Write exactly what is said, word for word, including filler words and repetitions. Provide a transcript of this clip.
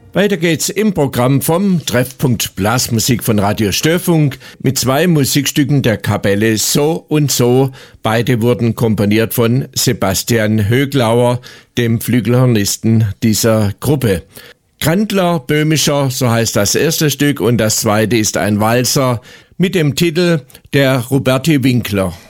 Weiter geht's im Programm vom Treffpunkt Blasmusik von Radio Störfunk mit zwei Musikstücken der Kapelle So und So. Beide wurden komponiert von Sebastian Höglauer, dem Flügelhornisten dieser Gruppe. Grandler Böhmischer, so heißt das erste Stück, und das zweite ist ein Walzer mit dem Titel Der Roberti Winkler.